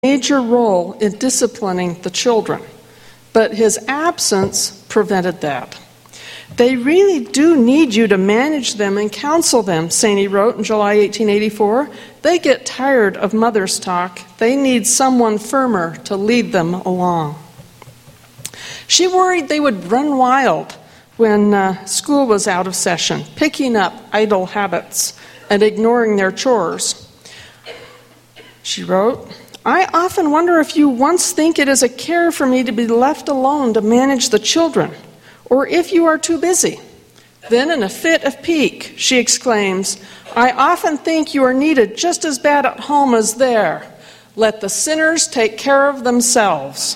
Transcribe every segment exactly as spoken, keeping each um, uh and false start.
major role in disciplining the children, but his absence prevented that. They really do need you to manage them and counsel them, Saney wrote in July eighteen eighty-four. They get tired of mother's talk. They need someone firmer to lead them along. She worried they would run wild when uh, school was out of session, picking up idle habits and ignoring their chores. She wrote, I often wonder if you once think it is a care for me to be left alone to manage the children, or if you are too busy. Then in a fit of pique, she exclaims, I often think you are needed just as bad at home as there. Let the sinners take care of themselves.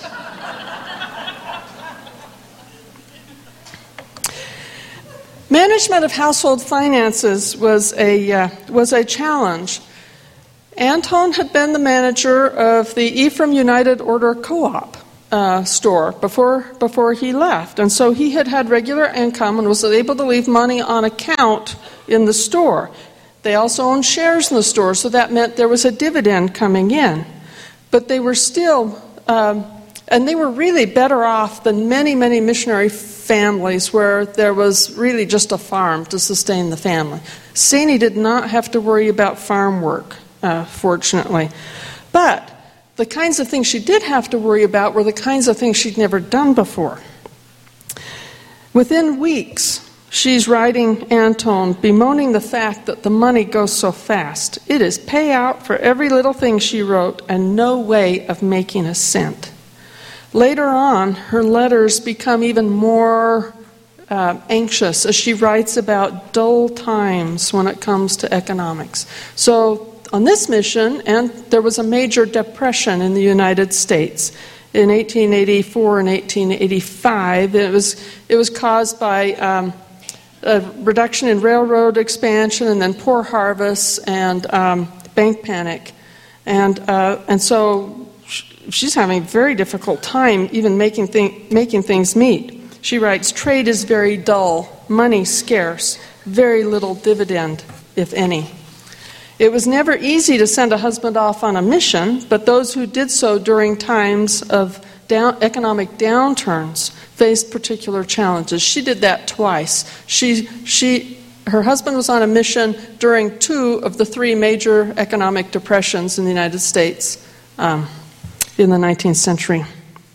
Management of household finances was a, uh, was a challenge. Anton had been the manager of the Ephraim United Order Co-op uh, store before, before he left. And so he had had regular income and was able to leave money on account in the store. They also owned shares in the store, so that meant there was a dividend coming in. But they were still, um, and they were really better off than many, many missionary families where there was really just a farm to sustain the family. Saney did not have to worry about farm work, uh, fortunately. But the kinds of things she did have to worry about were the kinds of things she'd never done before. Within weeks, she's writing Anton, bemoaning the fact that the money goes so fast. It is payout for every little thing, she wrote, and no way of making a cent. Later on, her letters become even more uh, anxious as she writes about dull times when it comes to economics. So on this mission, and there was a major depression in the United States in eighteen eighty-four and eighteen eighty-five. It was, it was caused by um, a reduction in railroad expansion and then poor harvests and um, bank panic. And, uh, and so she's having a very difficult time even making, thing, making things meet. She writes, trade is very dull, money scarce, very little dividend, if any. It was never easy to send a husband off on a mission, but those who did so during times of down, economic downturns faced particular challenges. She did that twice. She, she, her husband was on a mission during two of the three major economic depressions in the United States um, in the nineteenth century.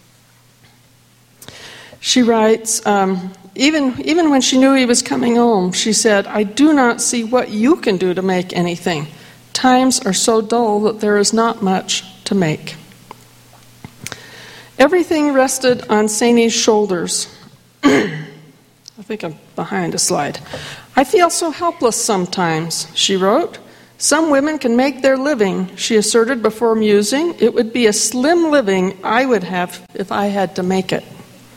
She writes, um, even, even when she knew he was coming home, she said, I do not see what you can do to make anything. Times are so dull that there is not much to make. Everything rested on Saney's shoulders. I think I'm behind a slide. I feel so helpless sometimes, she wrote. Some women can make their living, she asserted before musing. It would be a slim living I would have if I had to make it.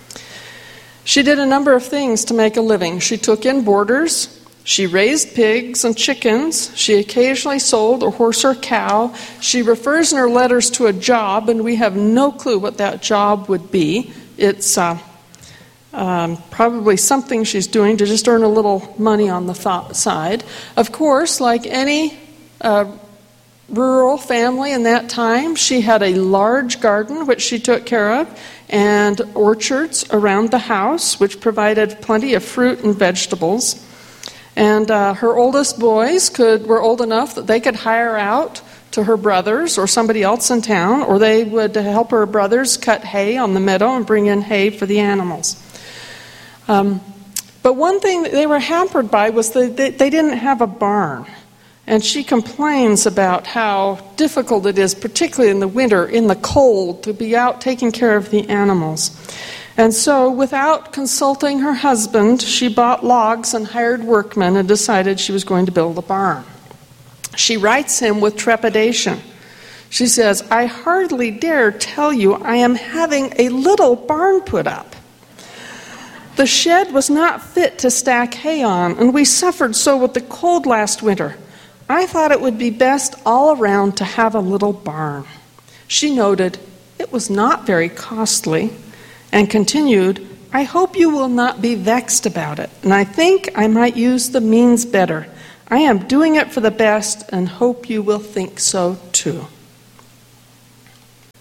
She did a number of things to make a living. She took in boarders. She raised pigs and chickens. She occasionally sold a horse or cow. She refers in her letters to a job, and we have no clue what that job would be. It's uh, um, probably something she's doing to just earn a little money on the th- side. Of course, like any uh, rural family in that time, she had a large garden which she took care of, and orchards around the house which provided plenty of fruit and vegetables. And uh, her oldest boys could were old enough that they could hire out to her brothers or somebody else in town, or they would help her brothers cut hay on the meadow and bring in hay for the animals. Um, but one thing that they were hampered by was that they, they didn't have a barn. And she complains about how difficult it is, particularly in the winter, in the cold, to be out taking care of the animals. And so, without consulting her husband, she bought logs and hired workmen and decided she was going to build a barn. She writes him with trepidation. She says, I hardly dare tell you I am having a little barn put up. The shed was not fit to stack hay on, and we suffered so with the cold last winter. I thought it would be best all around to have a little barn. She noted it was not very costly and continued, I hope you will not be vexed about it, and I think I might use the means better. I am doing it for the best and hope you will think so too.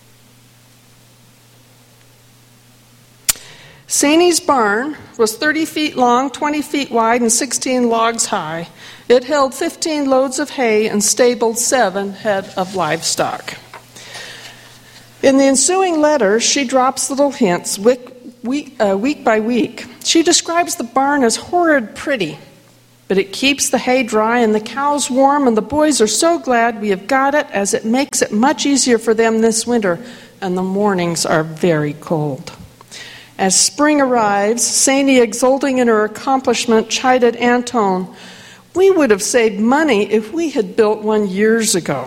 Saney's barn was thirty feet long, twenty feet wide, and sixteen logs high. It held fifteen loads of hay and stabled seven head of livestock. In the ensuing letters, she drops little hints week, week, uh, week by week. She describes the barn as horrid pretty, but it keeps the hay dry and the cows warm, and the boys are so glad we have got it, as it makes it much easier for them this winter, and the mornings are very cold. As spring arrives, Saney, exulting in her accomplishment, chided Antone, "We would have saved money if we had built one years ago."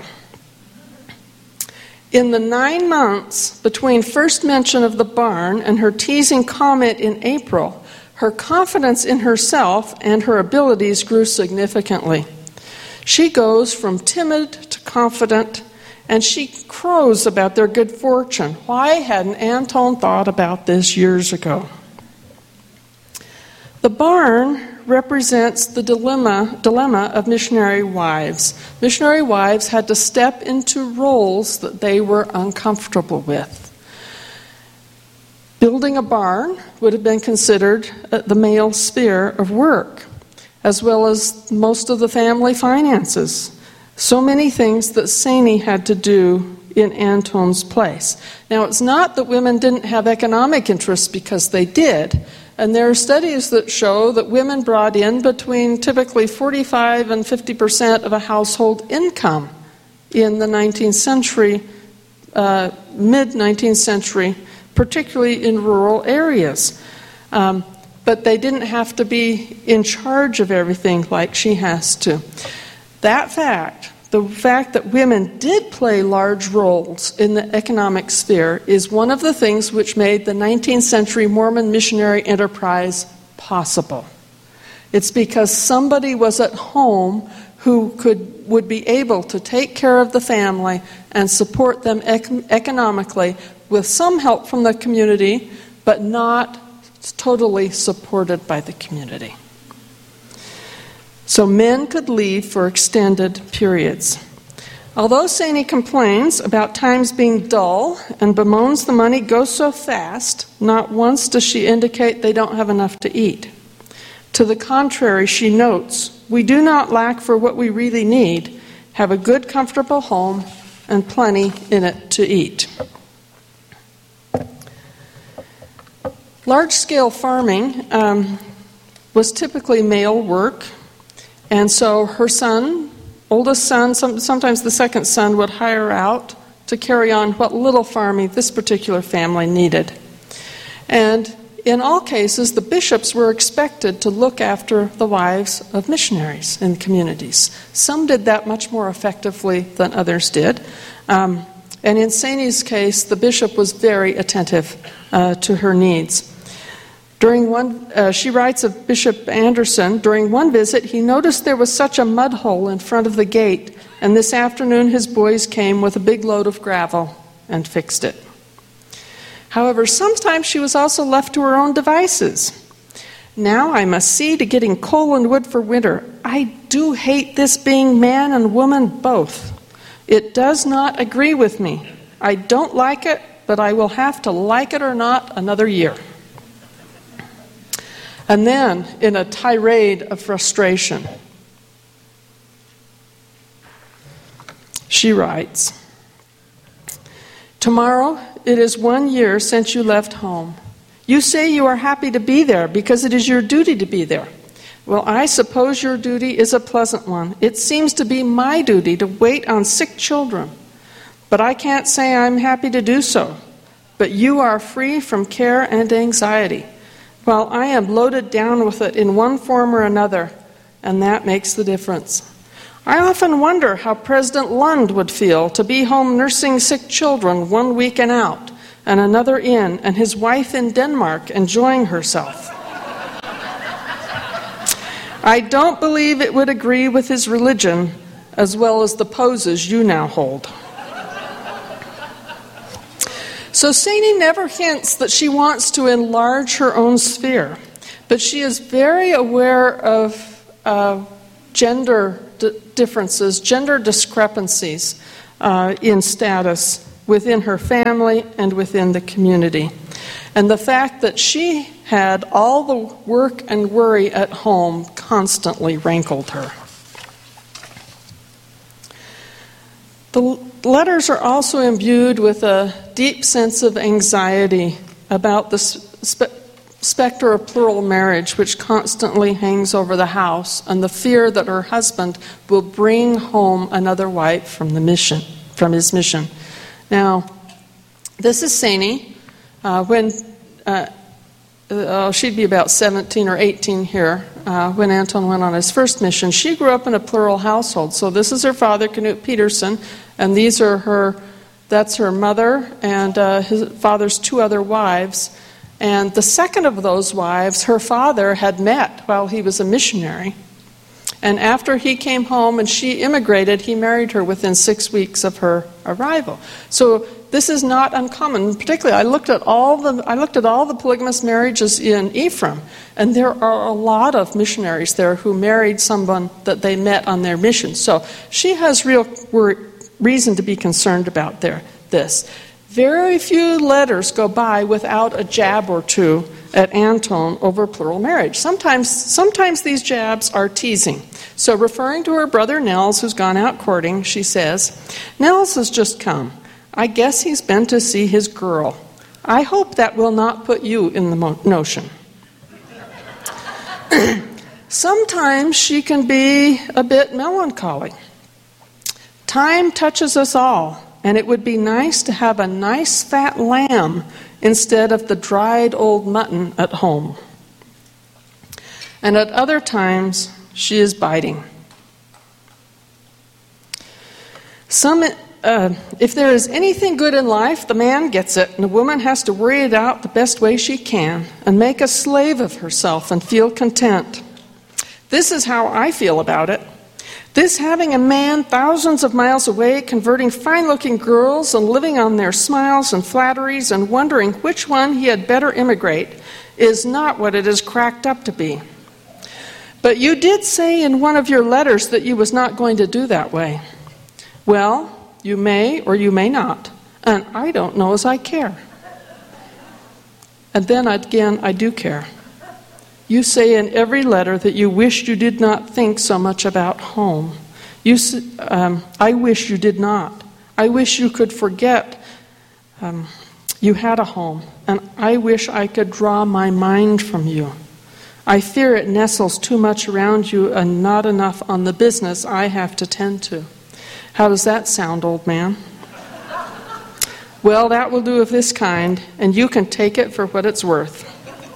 In the nine months between first mention of the barn and her teasing comment in April, her confidence in herself and her abilities grew significantly. She goes from timid to confident, and she crows about their good fortune. Why hadn't Antone thought about this years ago? The barn represents the dilemma, dilemma of missionary wives. Missionary wives had to step into roles that they were uncomfortable with. Building a barn would have been considered the male sphere of work, as well as most of the family finances. So many things that Saney had to do in Antone's place. Now, it's not that women didn't have economic interests, because they did. And there are studies that show that women brought in between typically forty-five and fifty percent of a household income in the nineteenth century, uh, mid-nineteenth century, particularly in rural areas. Um, but they didn't have to be in charge of everything like she has to. That fact, the fact that women did play large roles in the economic sphere, is one of the things which made the nineteenth century Mormon missionary enterprise possible. It's because somebody was at home who could would be able to take care of the family and support them ec- economically with some help from the community, but not totally supported by the community. So men could leave for extended periods. Although Saney complains about times being dull and bemoans the money goes so fast, not once does she indicate they don't have enough to eat. To the contrary, she notes, "We do not lack for what we really need, have a good, comfortable home, and plenty in it to eat." Large-scale farming um, was typically male work. And so her son, oldest son, some, sometimes the second son, would hire out to carry on what little farming this particular family needed. And in all cases, the bishops were expected to look after the wives of missionaries in communities. Some did that much more effectively than others did. Um, and in Saney's case, the bishop was very attentive uh, to her needs. During one, uh, she writes of Bishop Anderson, during one visit, he noticed there was such a mud hole in front of the gate, and this afternoon his boys came with a big load of gravel and fixed it. However, sometimes she was also left to her own devices. "Now I must see to getting coal and wood for winter. I do hate this being man and woman both. It does not agree with me. I don't like it, but I will have to like it or not another year." And then, in a tirade of frustration, she writes, "Tomorrow it is one year since you left home. You say you are happy to be there because it is your duty to be there. Well, I suppose your duty is a pleasant one. It seems to be my duty to wait on sick children. But I can't say I'm happy to do so. But you are free from care and anxiety, while I am loaded down with it in one form or another, and that makes the difference. I often wonder how President Lund would feel to be home nursing sick children one week and out, and another in, and his wife in Denmark enjoying herself. I don't believe it would agree with his religion as well as the poses you now hold." So Saney never hints that she wants to enlarge her own sphere, but she is very aware of uh, gender d- differences, gender discrepancies uh, in status within her family and within the community. And the fact that she had all the work and worry at home constantly rankled her. The letters are also imbued with a deep sense of anxiety about the spe- specter of plural marriage, which constantly hangs over the house, and the fear that her husband will bring home another wife from the mission, from his mission. Now, this is Saini. Uh, when uh, uh, she'd be about seventeen or eighteen here, uh, when Anton went on his first mission. She grew up in a plural household. So this is her father, Knut Peterson, and these are her. That's her mother and uh, his father's two other wives. And the second of those wives, her father had met while he was a missionary. And after he came home and she immigrated, he married her within six weeks of her arrival. So this is not uncommon. Particularly, I looked at all the I looked at all the polygamous marriages in Ephraim, and there are a lot of missionaries there who married someone that they met on their mission. So she has real reason to be concerned about there, this. Very few letters go by without a jab or two at Anton over plural marriage. Sometimes, sometimes these jabs are teasing. So referring to her brother Nels, who's gone out courting, she says, "Nels has just come. I guess he's been to see his girl. I hope that will not put you in the mo- notion." Sometimes she can be a bit melancholy. Time touches us all, and it would be nice to have a nice fat lamb instead of the dried old mutton at home. And at other times, she is biting. Some, uh, if there is anything good in life, the man gets it, and the woman has to worry it out the best way she can and make a slave of herself and feel content. This is how I feel about it. This having a man thousands of miles away, converting fine-looking girls and living on their smiles and flatteries and wondering which one he had better immigrate, is not what it is cracked up to be. But you did say in one of your letters that you was not going to do that way. Well, you may or you may not, and I don't know as I care. And then again, I do care. You say in every letter that you wished you did not think so much about home. You, um, I wish you did not. I wish you could forget um, you had a home, and I wish I could draw my mind from you. I fear it nestles too much around you and not enough on the business I have to tend to. How does that sound, old man? Well, that will do of this kind, and you can take it for what it's worth.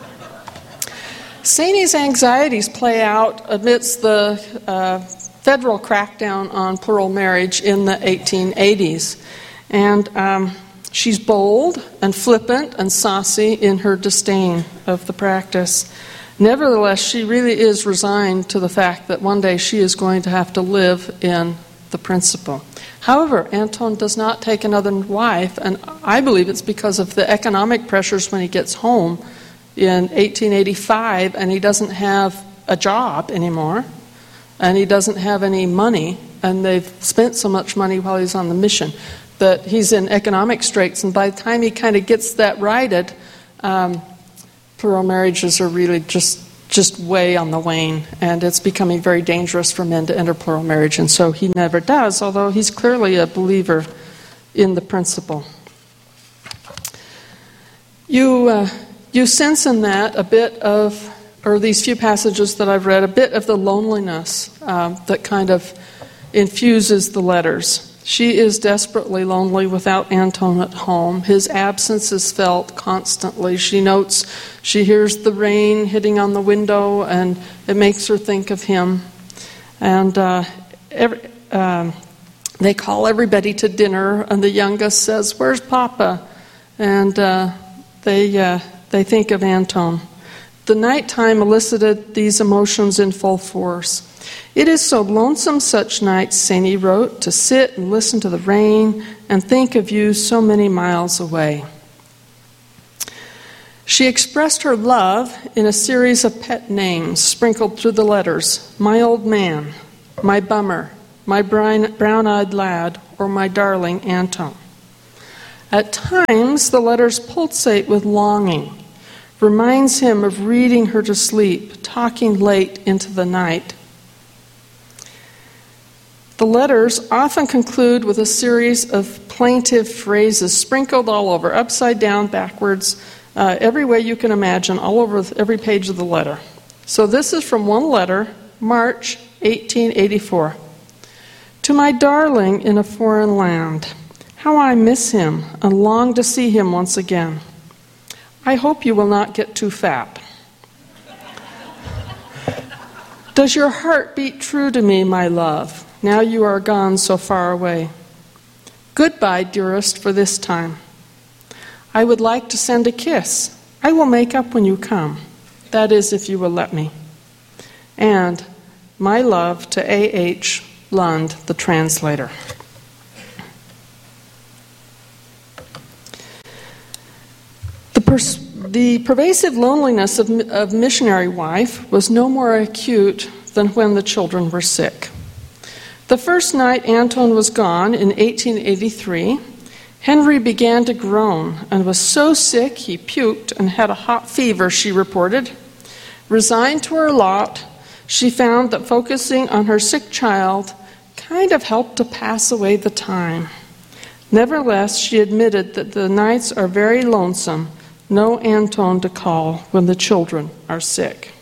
Saini's anxieties play out amidst the uh, federal crackdown on plural marriage in the eighteen eighties. And um, she's bold and flippant and saucy in her disdain of the practice. Nevertheless, she really is resigned to the fact that one day she is going to have to live in the principle. However, Anton does not take another wife, and I believe it's because of the economic pressures when he gets home in eighteen eighty-five, and he doesn't have a job anymore, and he doesn't have any money, and they've spent so much money while he's on the mission that he's in economic straits, and by the time he kind of gets that righted, um, plural marriages are really just just way on the wane, and it's becoming very dangerous for men to enter plural marriage, and so he never does, although he's clearly a believer in the principle. You... Uh, You sense in that a bit of, or these few passages that I've read, a bit of the loneliness um, that kind of infuses the letters. She is desperately lonely without Anton at home. His absence is felt constantly. She notes, she hears the rain hitting on the window, and it makes her think of him. And uh, every, um, they call everybody to dinner, and the youngest says, "Where's Papa?" And uh, they... Uh, They think of Anton. The nighttime elicited these emotions in full force. "It is so lonesome such nights," Saini wrote, "to sit and listen to the rain and think of you so many miles away." She expressed her love in a series of pet names sprinkled through the letters: "My old man," "My bummer," "My brown-eyed lad," or "My darling Anton." At times, the letters pulsate with longing, reminds him of reading her to sleep, talking late into the night. The letters often conclude with a series of plaintive phrases sprinkled all over, upside down, backwards, uh, every way you can imagine, all over every page of the letter. So this is from one letter, March eighteen eighty-four. To my darling in a foreign land, how I miss him and long to see him once again. I hope you will not get too fat. Does your heart beat true to me, my love, now you are gone so far away? Goodbye, dearest, for this time. I would like to send a kiss. I will make up when you come. That is, if you will let me. And my love to A H Lund, the translator. The, pers- the pervasive loneliness of, of missionary wife was no more acute than when the children were sick. The first night Anton was gone in eighteen eighty-three, Henry began to groan and was so sick he puked and had a hot fever, she reported. Resigned to her lot, she found that focusing on her sick child kind of helped to pass away the time. Nevertheless, she admitted that the nights are very lonesome, no Anton to call when the children are sick.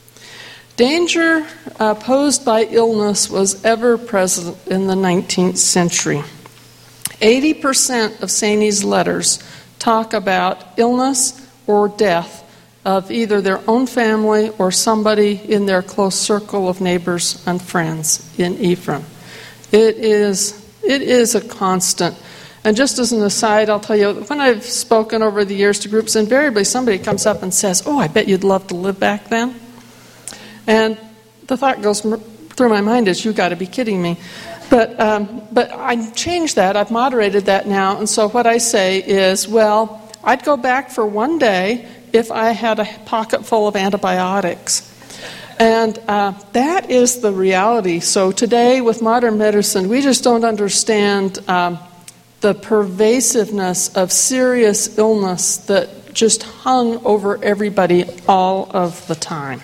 Danger uh, posed by illness was ever present in the nineteenth century. eighty percent of Saini's letters talk about illness or death of either their own family or somebody in their close circle of neighbors and friends in Ephraim. It is, it is a constant. And just as an aside, I'll tell you, when I've spoken over the years to groups, invariably somebody comes up and says, oh, I bet you'd love to live back then. And the thought goes through my mind is, you got to be kidding me. But um, but I changed that. I've moderated that now. And so what I say is, well, I'd go back for one day if I had a pocket full of antibiotics. And uh, that is the reality. So today with modern medicine, we just don't understand um, the pervasiveness of serious illness that just hung over everybody all of the time.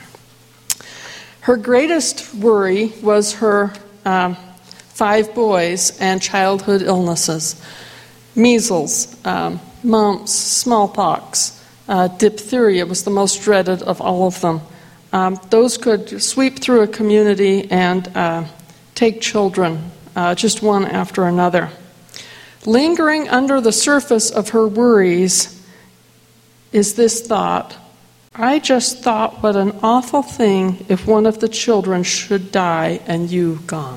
Her greatest worry was her um, five boys and childhood illnesses. Measles, um, mumps, smallpox, uh, diphtheria was the most dreaded of all of them. Um, those could sweep through a community and uh, take children, uh, just one after another. Lingering under the surface of her worries is this thought: I just thought what an awful thing if one of the children should die and you gone.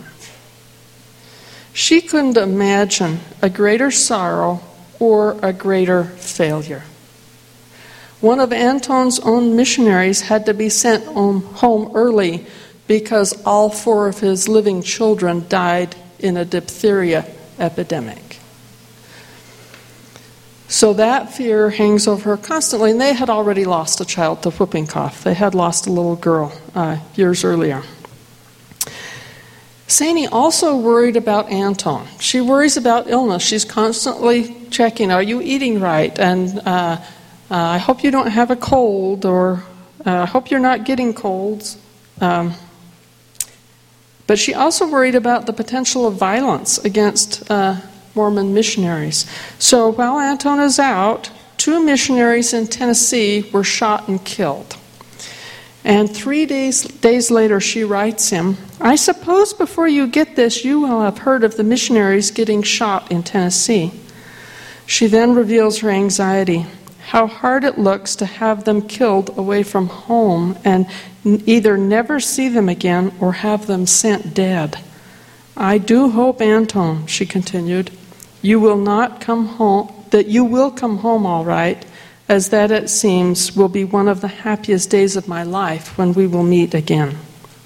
She couldn't imagine a greater sorrow or a greater failure. One of Anton's own missionaries had to be sent home early because all four of his living children died in a diphtheria epidemic. So that fear hangs over her constantly, and they had already lost a child to whooping cough. They had lost a little girl uh, years earlier. Saini also worried about Anton. She worries about illness. She's constantly checking, are you eating right? And uh, uh, I hope you don't have a cold, or uh, I hope you're not getting colds. Um, but she also worried about the potential of violence against uh, Mormon missionaries. So while Anton is out, two missionaries in Tennessee were shot and killed. And three days, days later, she writes him, I suppose before you get this, you will have heard of the missionaries getting shot in Tennessee. She then reveals her anxiety, how hard it looks to have them killed away from home and either never see them again or have them sent dead. I do hope, Anton, she continued, you will not come home, that you will come home all right, as that, it seems, will be one of the happiest days of my life when we will meet again.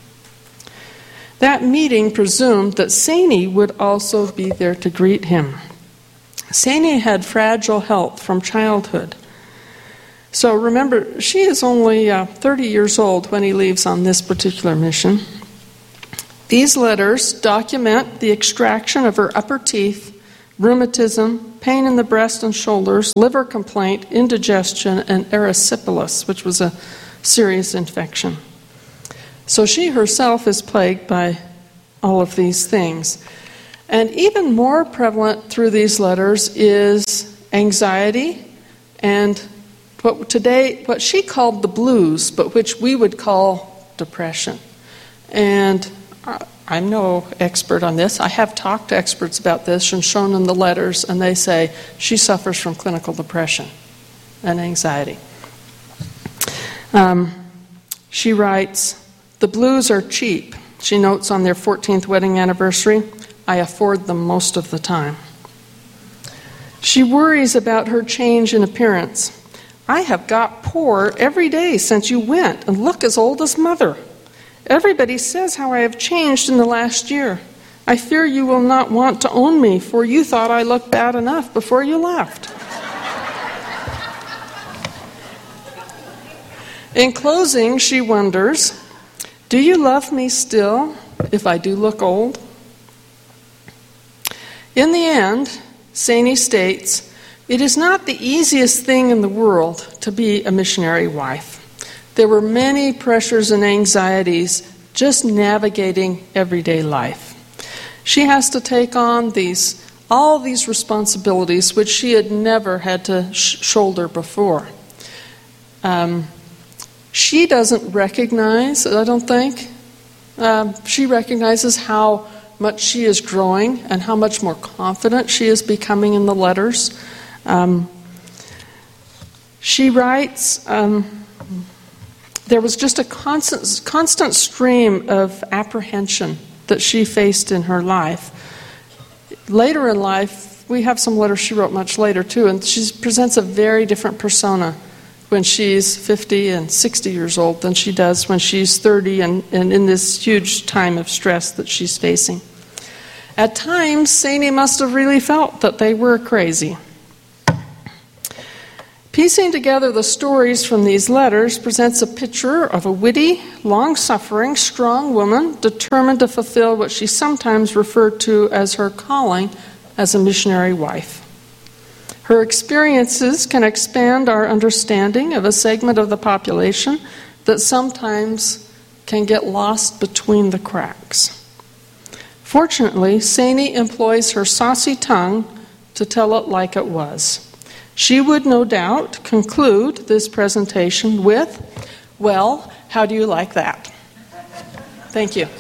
That meeting presumed that Saini would also be there to greet him. Saini had fragile health from childhood. So remember, she is only uh, thirty years old when he leaves on this particular mission. These letters document the extraction of her upper teeth, rheumatism, pain in the breast and shoulders, liver complaint, indigestion, and erysipelas, which was a serious infection. So she herself is plagued by all of these things. And even more prevalent through these letters is anxiety and what today, what she called the blues, but which we would call depression. And I'm no expert on this. I have talked to experts about this and shown them the letters, and they say she suffers from clinical depression and anxiety. Um, she writes, "The blues are cheap." She notes on their fourteenth wedding anniversary, "I afford them most of the time." She worries about her change in appearance. "I have got poor every day since you went and look as old as mother. Everybody says how I have changed in the last year. I fear you will not want to own me, for you thought I looked bad enough before you left." In closing, she wonders, "Do you love me still if I do look old?" In the end, Saini states, "It is not the easiest thing in the world to be a missionary wife. There were many pressures and anxieties just navigating everyday life. She has to take on these all these responsibilities which she had never had to sh- shoulder before. Um, she doesn't recognize, I don't think, um, she recognizes how much she is growing and how much more confident she is becoming in the letters. Um, she writes, um, there was just a constant, constant stream of apprehension that she faced in her life. Later in life, we have some letters she wrote much later too, and she presents a very different persona when she's fifty and sixty years old than she does when she's thirty and, and in this huge time of stress that she's facing. At times, Saini must have really felt that they were crazy. Piecing together the stories from these letters presents a picture of a witty, long-suffering, strong woman determined to fulfill what she sometimes referred to as her calling as a missionary wife. Her experiences can expand our understanding of a segment of the population that sometimes can get lost between the cracks. Fortunately, Saini employs her saucy tongue to tell it like it was. She would no doubt conclude this presentation with, "Well, how do you like that?" Thank you.